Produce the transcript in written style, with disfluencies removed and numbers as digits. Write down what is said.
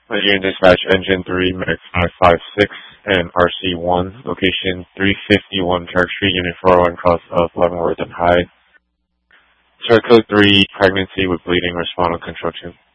Nigerian Dispatch Engine 3, Medic 556, and RC1, location 351 Turk Street, Unit 401, cross of Leavenworth and Hyde. Sir Code 3, pregnancy with bleeding, respond on control 2.